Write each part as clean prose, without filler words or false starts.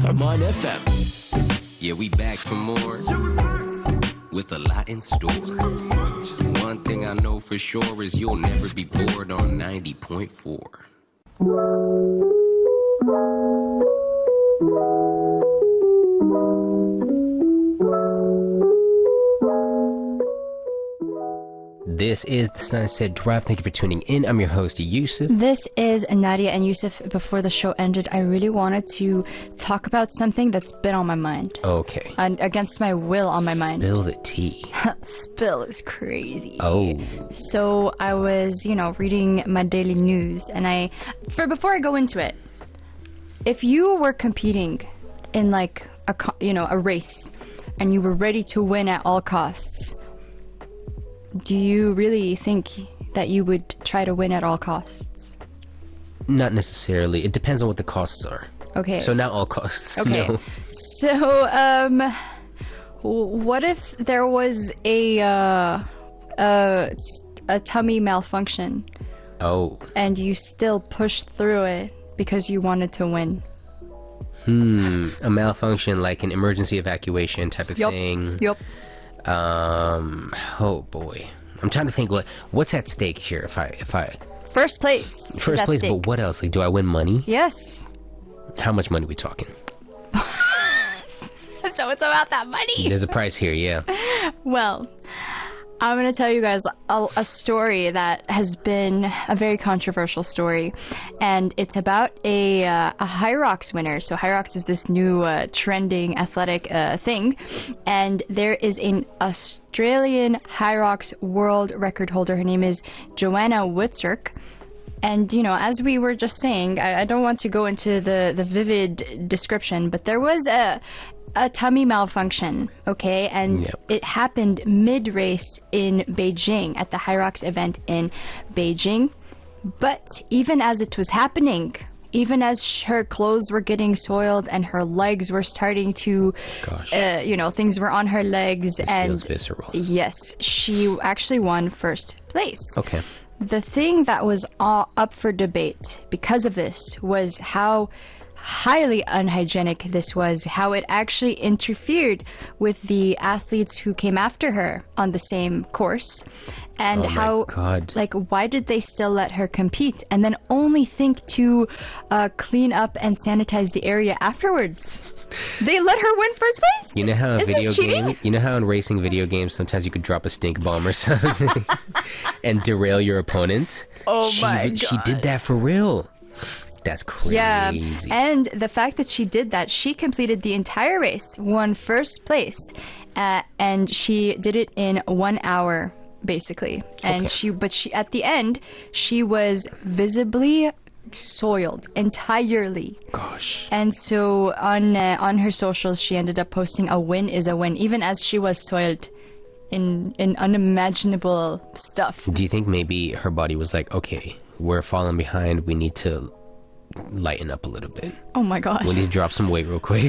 Herman FM. Yeah, we back for more with a lot in store. One thing I know for sure is you'll never be bored on 90.4. This is the Sunset Drive. Thank you for tuning in. I'm your host, Yusuf. This is Nadia, and Yusuf, before the show ended, I really wanted to talk about something that's been on my mind. Okay. And against my will on my mind. Spill the tea. Spill is crazy. Oh. So I was, reading my daily news, and before I go into it, if you were competing in like a race, and you were ready to win at all costs, do you really think that you would try to win at all costs? Not necessarily. It depends on what the costs are. Okay. So not all costs. Okay. No. So, what if there was a tummy malfunction? Oh. And you still pushed through it because you wanted to win? A malfunction, like an emergency evacuation type of thing. Yup. Oh boy, I'm trying to think what's at stake here. If I First place. First place, but what else? Like, do I win money? Yes. How much money are we talking? So it's about that money. There's a price here, yeah. Well, I'm going to tell you guys a story that has been a very controversial story, and it's about a Hyrox winner. So Hyrox is this new trending athletic thing, and there is an Australian Hyrox world record holder. Her name is Joanna Witzerk. And, as we were just saying, I don't want to go into the vivid description, but there was a tummy malfunction, okay? And it happened mid-race in Beijing, at the Hyrox event in Beijing. But even as it was happening, even as her clothes were getting soiled and her legs were starting to, things were on her legs. This and feels visceral. Yes, she actually won first place. Okay. The thing that was up for debate because of this was how highly unhygienic this was, how it actually interfered with the athletes who came after her on the same course, and why did they still let her compete and then only think to clean up and sanitize the area afterwards? They let her win first place? You know how in racing video games sometimes you could drop a stink bomb or something and derail your opponent? Oh my God. She did that for real. That's crazy. Yeah, and the fact that she did that, she completed the entire race, won first place, and she did it in 1 hour, basically. And she at the end, she was visibly soiled entirely. Gosh. And so on her socials, she ended up posting "A win is a win," even as she was soiled in unimaginable stuff. Do you think maybe her body was like, okay, we're falling behind, we need to lighten up a little bit? Oh my God. We need to drop some weight real quick.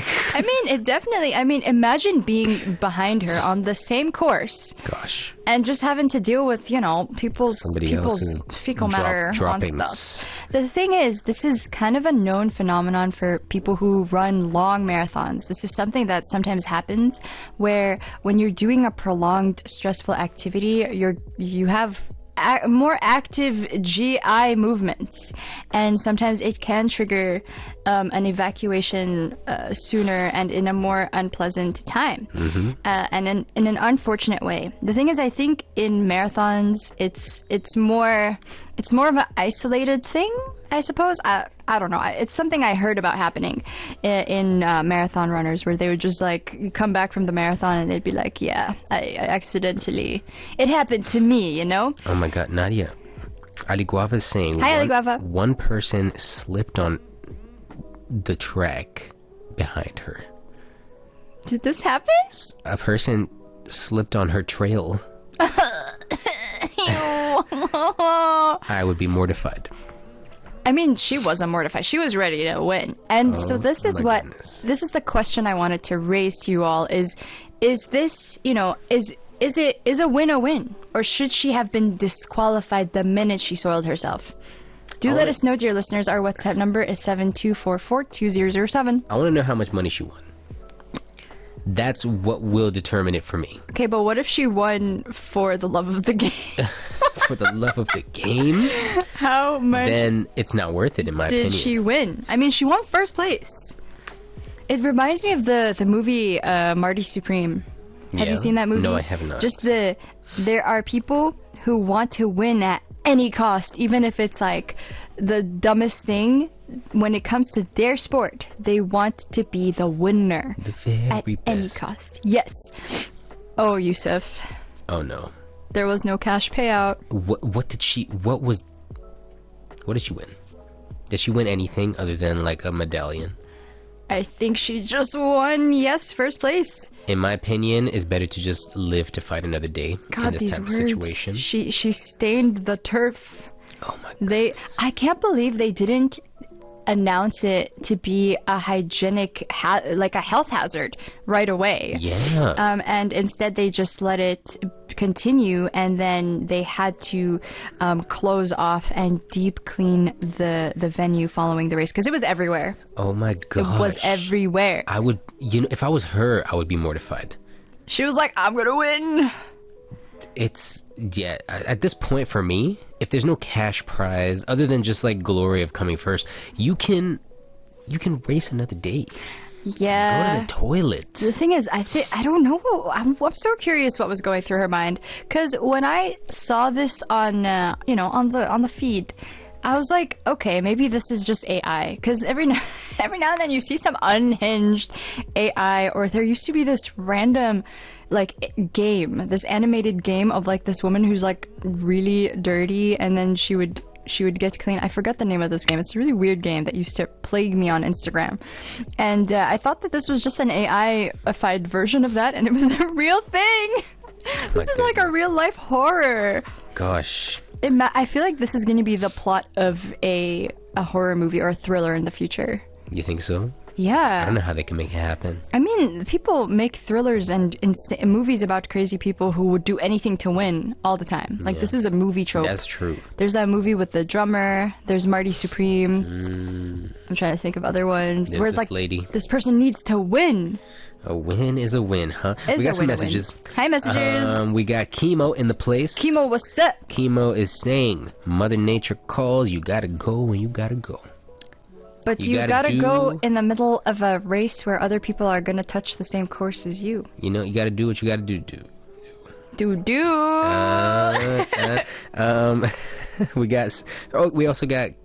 Imagine being behind her on the same course. Gosh. And just having to deal with, people's fecal matter on droppings. stuff. The thing is, this is kind of a known phenomenon for people who run long marathons. This is something that sometimes happens where when you're doing a prolonged stressful activity, you have more active GI movements, and sometimes it can trigger an evacuation sooner and in a more unpleasant time, and in an unfortunate way. The thing is, I think in marathons it's more of an isolated thing, I suppose. I don't know. It's something I heard about happening in marathon runners, where they would just come back from the marathon and they'd be like, yeah, I accidentally, it happened to me, Oh my God, Nadia. Ali Guava's saying, Hi, Ali Guava. One person slipped on the track behind her. Did this happen? A person slipped on her trail. I would be mortified. I mean, she wasn't mortified. She was ready to win. And so this is the question I wanted to raise to you all is this, is a win a win? Or should she have been disqualified the minute she soiled herself? Do let us know, dear listeners. Our WhatsApp number is 7244-2007. I want to know how much money she won. That's what will determine it for me. Okay, but what if she won for the love of the game? For the love of the game, How much then it's not worth it, in my did opinion. she win? I mean, she won first place. It reminds me of the movie Marty Supreme. Have Yeah. you seen that movie? No, I have not. There are people who want to win at any cost, even if it's like the dumbest thing. When it comes to their sport, they want to be the winner The very at best. any cost. Yes. Oh, Yusuf, Oh no. there was no cash payout. What did she win? Did she win anything other than like a medallion? I think she just won, yes, first place. In my opinion, it's better to just live to fight another day in God, this these type words. of situation. She stained the turf. Oh my god. I can't believe they didn't announce it to be a hygienic, like a health hazard right away. Yeah. And instead they just let it continue, and then they had to close off and deep clean the venue following the race because it was everywhere. Oh my god. It was everywhere. I would, if I was her, I would be mortified. She was like, "I'm gonna win." It's, yeah, at this point for me, if there's no cash prize other than just like glory of coming first, you can race another day. Yeah. Go to the toilet. The thing is, I don't know. I'm so curious what was going through her mind, because when I saw this on on the feed, I was like, okay, maybe this is just AI. Because every now and then you see some unhinged AI, or there used to be this random like game, this animated game of like this woman who's like really dirty, and then she would get clean. I forgot the name of this game. It's a really weird game that used to plague me on Instagram. And I thought that this was just an AI-ified version of that, and it was a real thing. This is like a real life horror. Gosh. I feel like this is going to be the plot of a horror movie or a thriller in the future. You think so? Yeah. I don't know how they can make it happen. I mean, people make thrillers and movies about crazy people who would do anything to win all the time. Like, this is a movie trope. That's true. There's that movie with the drummer. There's Marty Supreme. I'm trying to think of other ones. There's where, this like, lady. This person needs to win. A win is a win, huh? It's We got a some win-win. messages. Hi, messages. We got Chemo in the place. Chemo, what's up? Chemo is saying, Mother Nature calls, you gotta go when you gotta go. But You you gotta gotta go do- in the middle of a race where other people are gonna touch the same course as you. You know, you gotta do what you gotta do. Do. We also got